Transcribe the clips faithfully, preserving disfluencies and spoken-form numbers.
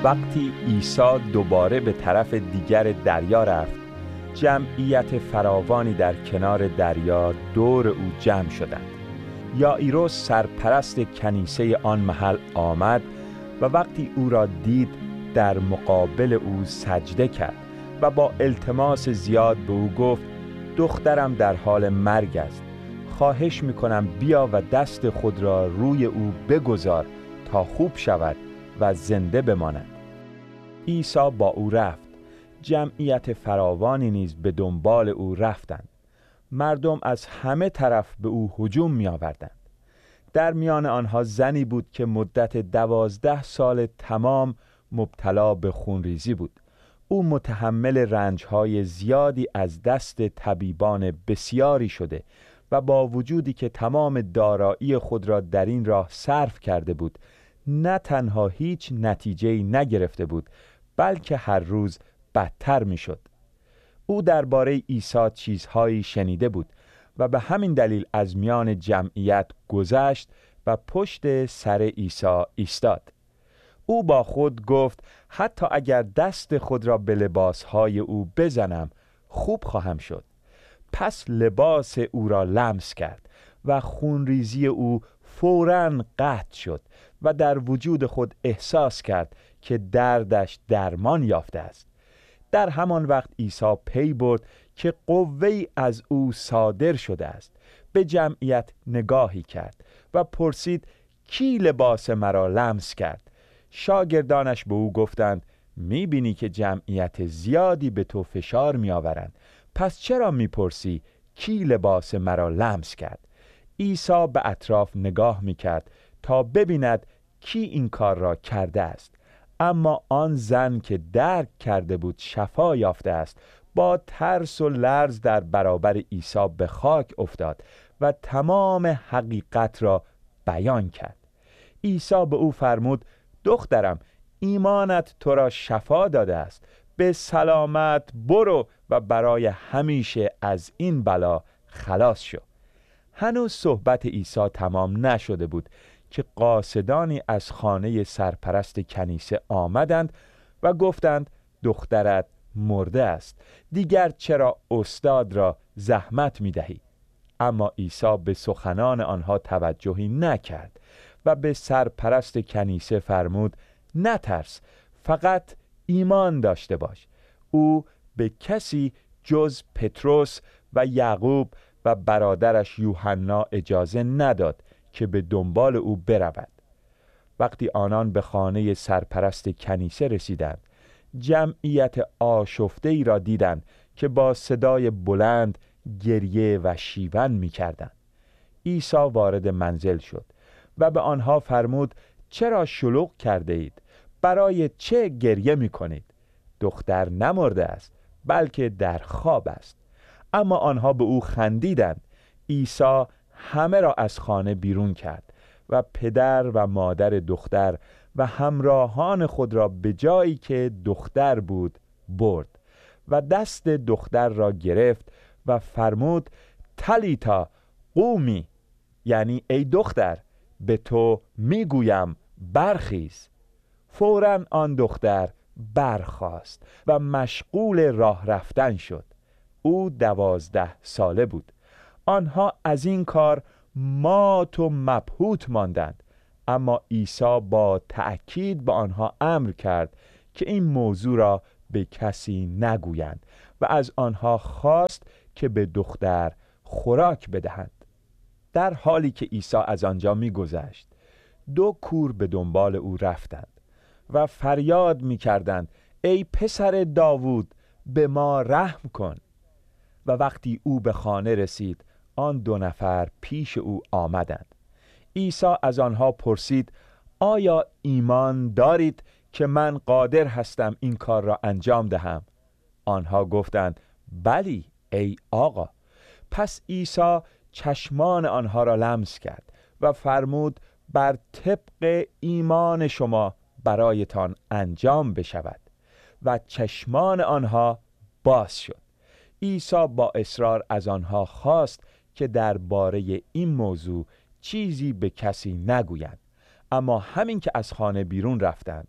وقتی عیسی دوباره به طرف دیگر دریا رفت، جمعیت فراوانی در کنار دریا دور او جمع شدند. یائیروس سرپرست کنیسه آن محل آمد و وقتی او را دید در مقابل او سجده کرد و با التماس زیاد به او گفت: دخترم در حال مرگ است، خواهش میکنم بیا و دست خود را روی او بگذار تا خوب شود و زنده بماند. عیسی با او رفت. جمعیت فراوانی نیز به دنبال او رفتند. مردم از همه طرف به او هجوم می آوردند. در میان آنها زنی بود که مدت دوازده سال تمام مبتلا به خونریزی بود. او متحمل رنجهای زیادی از دست طبیبان بسیاری شده و با وجودی که تمام دارایی خود را در این راه صرف کرده بود، نه تنها هیچ نتیجه‌ای نگرفته بود، بلکه هر روز بدتر می شد. او درباره عیسی چیزهایی شنیده بود و به همین دلیل از میان جمعیت گذشت و پشت سر عیسی ایستاد. او با خود گفت: حتی اگر دست خود را به لباسهای او بزنم خوب خواهم شد. پس لباس او را لمس کرد و خونریزی او فوراً قطع شد و در وجود خود احساس کرد که دردش درمان یافته است. در همان وقت عیسی پی برد که قوه‌ای از او صادر شده است. به جمعیت نگاهی کرد و پرسید: کی لباس مرا لمس کرد؟ شاگردانش به او گفتند: می‌بینی که جمعیت زیادی به تو فشار می‌آورند، پس چرا می‌پرسی کی لباس مرا لمس کرد؟ عیسی به اطراف نگاه می‌کرد تا ببیند کی این کار را کرده است. اما آن زن که درک کرده بود شفا یافته است، با ترس و لرز در برابر عیسی به خاک افتاد و تمام حقیقت را بیان کرد. عیسی به او فرمود: دخترم، ایمانت تو را شفا داده است، به سلامت برو و برای همیشه از این بلا خلاص شو. هنوز صحبت عیسی تمام نشده بود که قاصدانی از خانه سرپرست کنیسه آمدند و گفتند: دخترت مرده است، دیگر چرا استاد را زحمت می دهی؟ اما عیسی به سخنان آنها توجهی نکرد و به سرپرست کنیسه فرمود: نترس، فقط ایمان داشته باش. او به کسی جز پتروس و یعقوب و برادرش یوحنا اجازه نداد که به دنبال او برود. وقتی آنان به خانه سرپرست کنیسه رسیدند، جمعیت آشفته‌ای را دیدند که با صدای بلند گریه و شیون می کردند. عیسی وارد منزل شد و به آنها فرمود: چرا شلوغ کرده اید؟ برای چه گریه می کنید؟ دختر نمرده است، بلکه در خواب است. اما آنها به او خندیدند. عیسی همه را از خانه بیرون کرد و پدر و مادر دختر و همراهان خود را به جایی که دختر بود برد و دست دختر را گرفت و فرمود: تلیتا قومی، یعنی ای دختر، به تو میگویم برخیز. فوراً آن دختر برخاست و مشغول راه رفتن شد. او دوازده ساله بود. آنها از این کار مات و مبهوت ماندند، اما عیسی با تأکید به آنها امر کرد که این موضوع را به کسی نگویند و از آنها خواست که به دختر خوراک بدهند. در حالی که عیسی از آنجا می‌گذشت، دو کور به دنبال او رفتند و فریاد می‌کردند: ای پسر داوود، به ما رحم کن. و وقتی او به خانه رسید، آن دو نفر پیش او آمدند. عیسی از آنها پرسید: آیا ایمان دارید که من قادر هستم این کار را انجام دهم؟ آنها گفتند: بلی ای آقا. پس عیسی چشمان آنها را لمس کرد و فرمود: بر طبق ایمان شما برایتان انجام بشود. و چشمان آنها باز شد. عیسی با اصرار از آنها خواست که درباره این موضوع چیزی به کسی نگویند، اما همین که از خانه بیرون رفتند،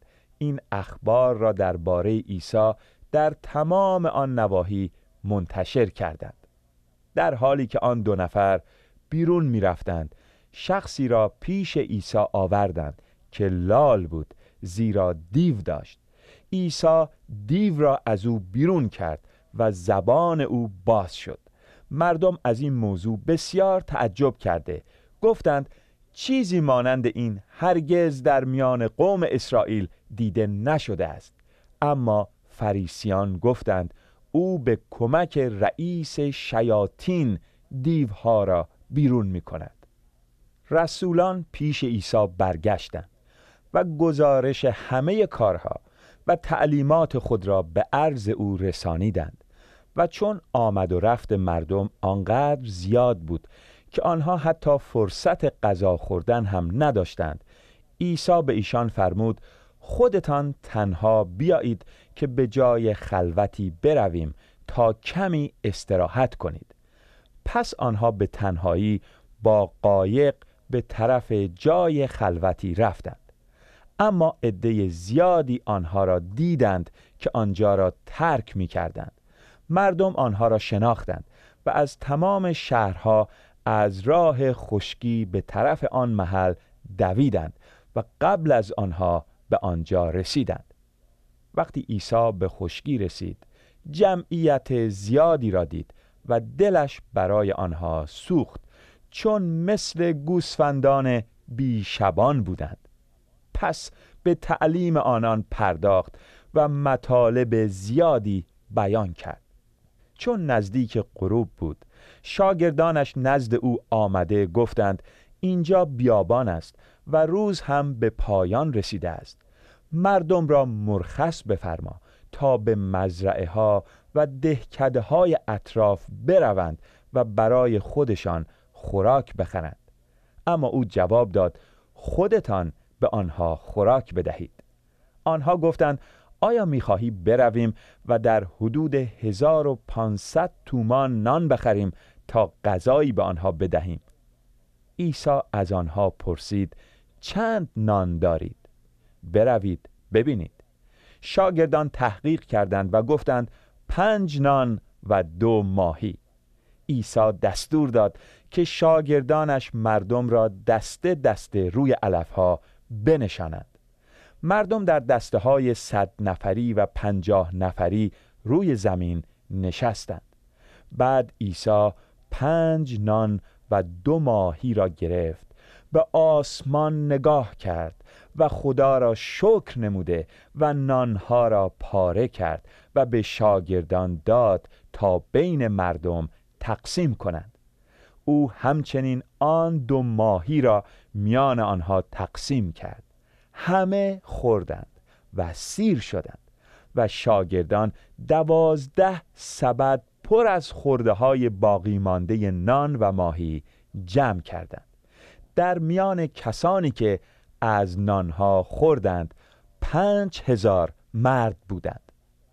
این اخبار را درباره عیسی در تمام آن نواحی منتشر کردند. در حالی که آن دو نفر بیرون می رفتند، شخصی را پیش عیسی آوردند که لال بود، زیرا دیو داشت. عیسی دیو را از او بیرون کرد و زبان او باز شد. مردم از این موضوع بسیار تعجب کرده گفتند چیزی مانند این هرگز در میان قوم اسرائیل دیده نشده است. اما فریسیان گفتند او به کمک رئیس شیاطین دیوها را بیرون می کند. رسولان پیش عیسی برگشتند و گزارش همه کارها و تعلیمات خود را به عرض او رسانیدند و چون آمد و رفت مردم آنقدر زیاد بود که آنها حتی فرصت غذا خوردن هم نداشتند، عیسی به ایشان فرمود خودتان تنها بیایید که به جای خلوتی برویم تا کمی استراحت کنید. پس آنها به تنهایی با قایق به طرف جای خلوتی رفتند. اما عده زیادی آنها را دیدند که آنجا را ترک می کردند. مردم آنها را شناختند و از تمام شهرها از راه خشکی به طرف آن محل دویدند و قبل از آنها به آنجا رسیدند. وقتی عیسی به خشکی رسید، جمعیت زیادی را دید و دلش برای آنها سوخت، چون مثل گوسفندان بیشبان بودند. پس به تعلیم آنان پرداخت و مطالب زیادی بیان کرد. چون نزدیک غروب بود، شاگردانش نزد او آمده گفتند اینجا بیابان است و روز هم به پایان رسیده است. مردم را مرخص بفرما تا به مزرعه ها و دهکده های اطراف بروند و برای خودشان خوراک بخرند. اما او جواب داد خودتان به آنها خوراک بدهید. آنها گفتند آیا می‌خواهی برویم و در حدود هزار و پانصد تومان نان بخریم تا غذایی به آنها بدهیم؟ عیسی از آنها پرسید چند نان دارید؟ بروید ببینید. شاگردان تحقیق کردند و گفتند پنج نان و دو ماهی. عیسی دستور داد که شاگردانش مردم را دسته دسته روی علفها بنشانند. مردم در دسته های صد نفری و پنجاه نفری روی زمین نشستند. بعد عیسی پنج نان و دو ماهی را گرفت، به آسمان نگاه کرد و خدا را شکر نموده و نانها را پاره کرد و به شاگردان داد تا بین مردم تقسیم کنند. او همچنین آن دو ماهی را میان آنها تقسیم کرد. همه خوردند و سیر شدند و شاگردان دوازده سبد پر از خرده های باقی مانده نان و ماهی جمع کردند. در میان کسانی که از نانها خوردند پنج هزار مرد بودند.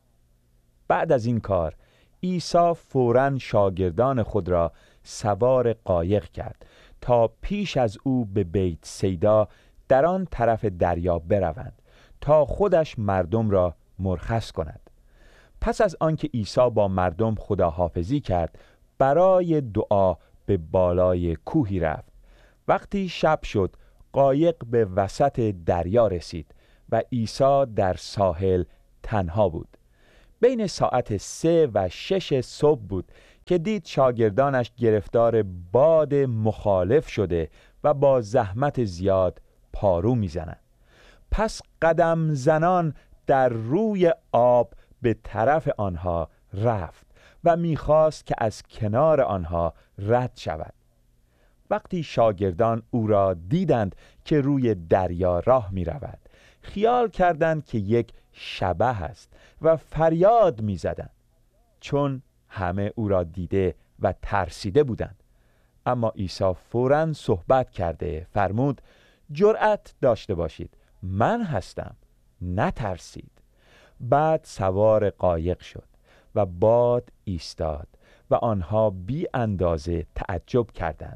بعد از این کار عیسی فوراً شاگردان خود را سوار قایق کرد تا پیش از او به بیت سیدا در آن طرف دریا بروند تا خودش مردم را مرخص کند. پس از آنکه عیسی با مردم خداحافظی کرد، برای دعا به بالای کوهی رفت. وقتی شب شد، قایق به وسط دریا رسید و عیسی در ساحل تنها بود. بین ساعت سه و شش صبح بود که دید شاگردانش گرفتار باد مخالف شده و با زحمت زیاد پارو میزنند. پس قدم زنان در روی آب به طرف آنها رفت و میخواست که از کنار آنها رد شود. وقتی شاگردان او را دیدند که روی دریا راه می رود، خیال کردند که یک شبح است و فریاد می زدند، چون همه او را دیده و ترسیده بودند. اما عیسی فوراً صحبت کرده فرمود جرأت داشته باشید، من هستم، نترسید. بعد سوار قایق شد و باد ایستاد و آنها بی اندازه تعجب کردند.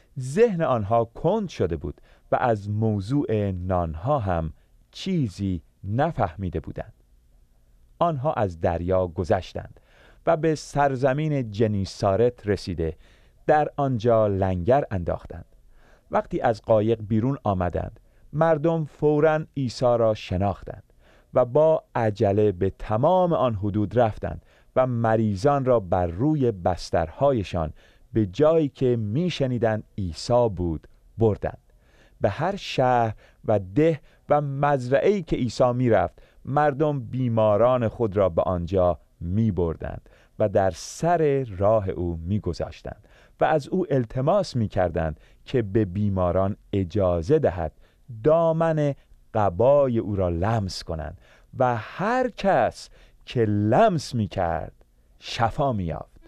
ذهن آنها کند شده بود و از موضوع نانها هم چیزی نفهمیده بودند. آنها از دریا گذشتند و به سرزمین جنیسارت رسیده در آنجا لنگر انداختند. وقتی از قایق بیرون آمدند، مردم فوراً عیسی را شناختند و با عجله به تمام آن حدود رفتند و مریضان را بر روی بسترهایشان به جایی که میشنیدند عیسی بود بردند. به هر شهر و ده و مزرعه‌ای که عیسی میرفت، مردم بیماران خود را به آنجا می بردند و در سر راه او می گذاشتند و از او التماس می کردند که به بیماران اجازه دهد دامن قبای او را لمس کنند و هر کس که لمس می کرد شفا می یافت.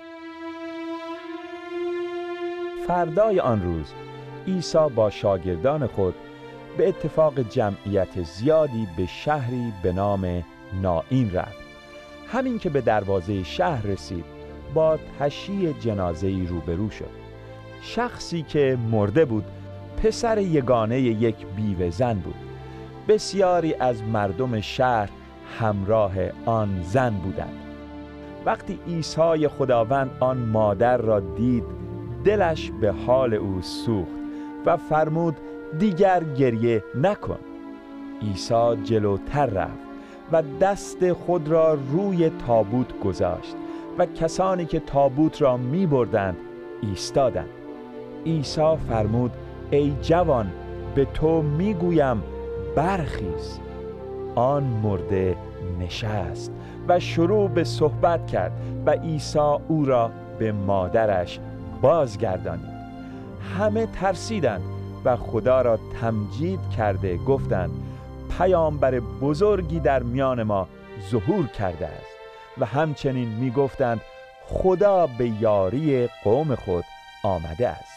فردای آن روز عیسی با شاگردان خود به اتفاق جمعیت زیادی به شهری به نام نائین رفت. همین که به دروازه شهر رسید، با تشییع جنازه‌ای روبرو شد. شخصی که مرده بود پسر یگانه یک بیوه زن بود. بسیاری از مردم شهر همراه آن زن بودند. وقتی عیسی خداوند آن مادر را دید، دلش به حال او سوخت و فرمود دیگر گریه نکن. عیسی جلوتر رفت و دست خود را روی تابوت گذاشت و کسانی که تابوت را می بردند ایستادند. عیسی فرمود ای جوان، به تو می گویم برخیز. آن مرده نشست و شروع به صحبت کرد و عیسی او را به مادرش بازگردانید. همه ترسیدند و خدا را تمجید کرده گفتند پیامبر بزرگی در میان ما ظهور کرده است. و همچنین می گفتند خدا به یاری قوم خود آمده است.